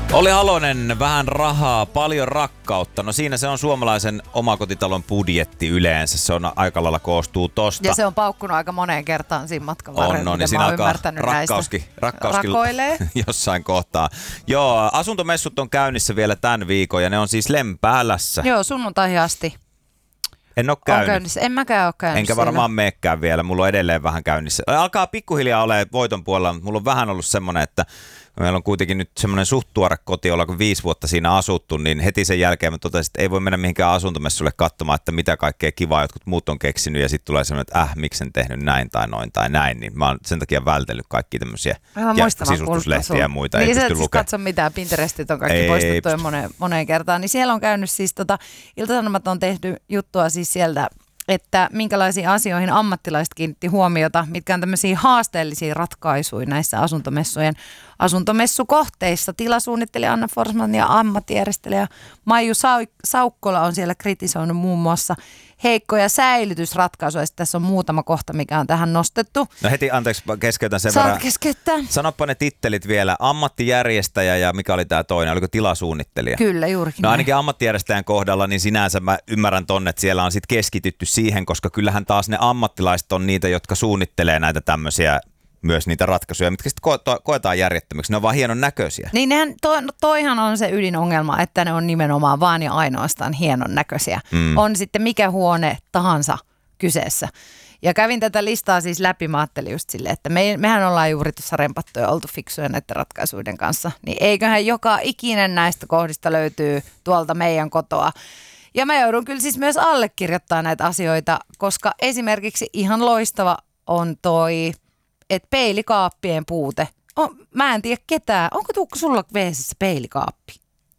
Olli Halonen, vähän rahaa, paljon rakkautta. No siinä se on suomalaisen omakotitalon budjetti yleensä. Se on aika lailla koostuu tosta. Ja se on paukkunut aika moneen kertaan siinä matkan varrella. On, niin siinä alkaa rakkauskin jossain kohtaa. Joo, asuntomessut on käynnissä vielä tämän viikon ja ne on siis Lempäälässä. Joo, sunnuntaihin asti. En ole käynyt. En mäkään ole käynyt. Enkä varmaan meekään vielä. Mulla on edelleen vähän käynnissä. Alkaa pikkuhiljaa olemaan voiton puolella, mutta mulla on vähän ollut semmoinen, että meillä on kuitenkin nyt semmoinen suht tuore koti, ollaan kun 5 vuotta siinä asuttu, niin heti sen jälkeen mä totesin, että ei voi mennä mihinkään asuntomessulle katsomaan, että mitä kaikkea kivaa jotkut muut on keksinyt, ja sitten tulee semmoinen, että miksi en tehnyt näin tai noin tai näin, niin mä oon sen takia vältellyt kaikki tämmöisiä sisustuslehtiä ja muita, niin ei pysty lukemaan. Katso mitään, Pinterestit on kaikki poistettu moneen kertaan, niin siellä on käynyt siis Ilta-Sanomat on tehty juttua siis sieltä, että minkälaisiin asioihin ammattilaiset kiinnitti huomiota, mitkä on tämmöisiä haasteellisia ratkaisuja näissä asuntomessukohteissa. Tilasuunnittelija Anna Forsman ja ammattijärjestelijä Maiju Saukkola on siellä kritisoinut muun muassa heikkoja säilytysratkaisuja. Tässä on muutama kohta, mikä on tähän nostettu. No heti, anteeksi, keskeytän sen verran. Saat keskeyttää. Sanoppa ne tittelit vielä. Ammattijärjestäjä ja mikä oli tämä toinen? Oliko tilasuunnittelija? Kyllä, juurikin. No ainakin ammattijärjestäjän kohdalla, niin sinänsä mä ymmärrän tonne, että siellä on sitten keskitytty siihen, koska kyllähän taas ne ammattilaiset on niitä, jotka suunnittelee näitä tämmöisiä myös niitä ratkaisuja, mitkä sitten koetaan järjettömiksi. Ne on vaan hienon näköisiä. Niin toihan on se ydinongelma, että ne on nimenomaan vaan ja ainoastaan hienon näköisiä. On sitten mikä huone tahansa kyseessä. Ja kävin tätä listaa siis läpi, mä ajattelin just silleen, että mehän ollaan juuri tuossa rempattu ja oltu fiksuja näiden ratkaisuiden kanssa. Niin eiköhän joka ikinen näistä kohdista löytyy tuolta meidän kotoa. Ja mä joudun kyllä siis myös allekirjoittamaan näitä asioita, koska esimerkiksi ihan loistava on että peilikaappien puute. Mä en tiedä ketään. Onko Tuukka sulla WC:ssä peilikaappi?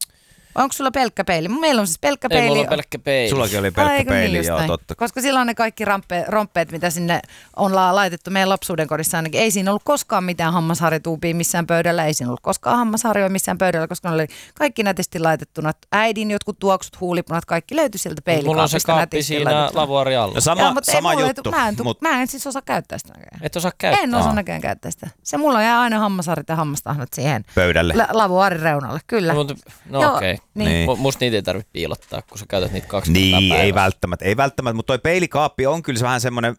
Onko sulla pelkkä peili? Meillä on siis pelkkä peili. Ei, mulla on pelkkä peili. Sullakin oli pelkkä peili, niin joo, totta. Koska silloin ne kaikki romppeet, mitä sinne on laitettu meidän lapsuuden kodissa ainakin. Ei siinä ollut koskaan mitään hammasharjatuupia missään pöydällä. Ei siinä ollut koskaan hammasharjoja missään pöydällä, koska ne oli kaikki nätisti laitettuna. Äidin jotkut tuoksut, huulipunat, kaikki löytyi sieltä peilikaapista. Mulla on se kaappi siinä lavuari alla. No sama juttu. Mä en siis osaa käyttää sitä näköjään. Et osaa käyttää? En osaa näköjään käyttää sitä. Se mulla jää aina hammasharjat ja hammastahnat siihen pöydälle. Lavuaarin reunalle, kyllä. No okei. Niin. Musta niitä ei tarvitse piilottaa, kun sä käytät niitä 2 niin, ei välttämättä, mutta toi peilikaappi on kyllä vähän semmoinen,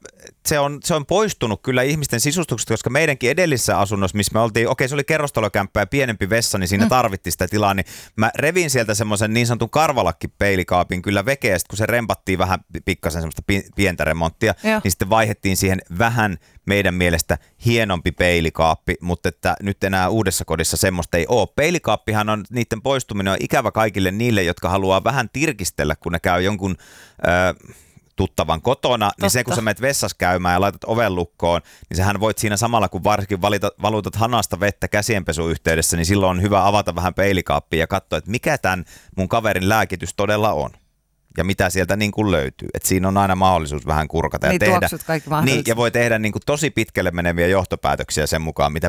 se on poistunut kyllä ihmisten sisustuksesta, koska meidänkin edellisessä asunnossa, missä me oltiin, se oli kerrostalokämppä ja pienempi vessa, niin siinä tarvittiin sitä tilaa, niin mä revin sieltä semmoisen niin sanotun karvalakki-peilikaapin kyllä vekeä, kun se rempattiin vähän pikkasen semmoista pientä remonttia, niin sitten vaihdettiin siihen vähän meidän mielestä hienompi peilikaappi, mutta että nyt enää uudessa kodissa semmoista ei ole. Peilikaappihan on, niiden poistuminen on ikävä kaikille niille, jotka haluaa vähän tirkistellä, kun ne käy jonkun tuttavan kotona, niin se kun sä menet vessassa käymään ja laitat oven lukkoon, niin sähän voit siinä samalla, kun varsinkin valutat hanasta vettä käsienpesun yhteydessä, niin silloin on hyvä avata vähän peilikaappia ja katsoa, että mikä tämän mun kaverin lääkitys todella on. Ja mitä sieltä niin kuin löytyy. Et siinä on aina mahdollisuus vähän kurkata ja tehdä. Kaikki mahdollisuus. Niin, ja voi tehdä niin kuin tosi pitkälle meneviä johtopäätöksiä sen mukaan, mitä